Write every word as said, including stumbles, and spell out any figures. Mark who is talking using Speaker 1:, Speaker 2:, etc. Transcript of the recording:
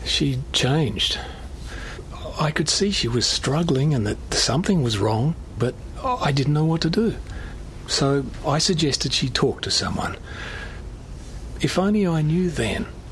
Speaker 1: She changed. I could see she was struggling and that something was wrong, but I didn't know what to do. So I suggested she talk to someone. If only I knew then